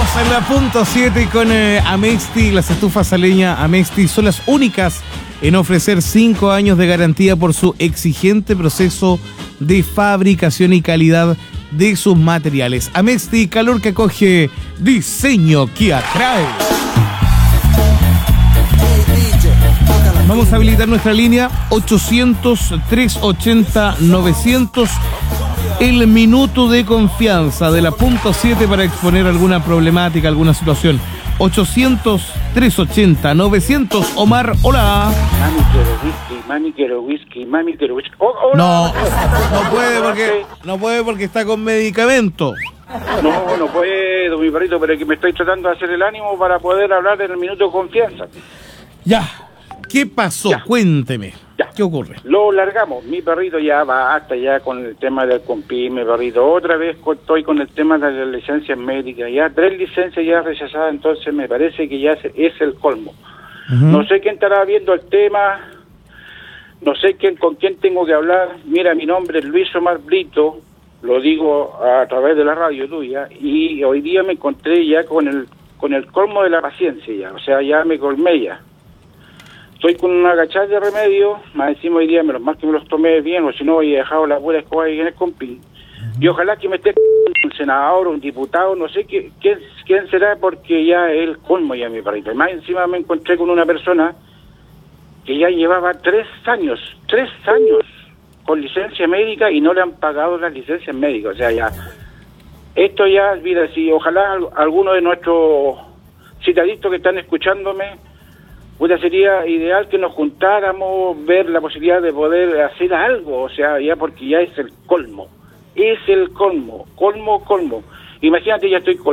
en la punto 7 con Amexti. Las estufas a leña Amexti son las únicas en ofrecer 5 años de garantía por su exigente proceso de fabricación y calidad de sus materiales. Amexti, calor que acoge, diseño que atrae. Vamos a habilitar nuestra línea 800-380-900. El minuto de confianza de la punto 7 para exponer alguna problemática, alguna situación. 800-380-900. Omar, hola. Mami quiero whisky. No puede porque está con medicamento. No puedo, mi perrito, pero es que me estoy tratando de hacer el ánimo para poder hablar en el minuto de confianza. Ya. ¿Qué pasó? Ya. Cuénteme. Ya. ¿Qué ocurre? Lo largamos. Mi perrito ya va hasta ya con el tema del COMPI, mi perrito. Otra vez estoy con el tema de las licencias médicas. Ya 3 licencias ya rechazadas, entonces me parece que ya es el colmo. No sé quién estará viendo el tema, no sé con quién tengo que hablar. Mira, mi nombre es Luis Omar Brito, lo digo a través de la radio tuya, y hoy día me encontré ya con el colmo de la paciencia ya, o sea, ya me colmé ya. Estoy con una cachada de remedio, más encima hoy día menos mal que me los tomé bien, o si no he dejado la pura escoba ahí en el compín. Y ojalá que me esté un senador, un diputado, no sé quién será, porque ya es el colmo ya, mi perrito. Y más encima me encontré con una persona que ya llevaba 3 años con licencia médica y no le han pagado las licencias médicas. O sea, ya, esto ya, mira, si ojalá alguno de nuestros citadistas que están escuchándome, pues sería ideal que nos juntáramos, ver la posibilidad de poder hacer algo, o sea, ya porque ya es el colmo. Es el colmo. Imagínate, ya estoy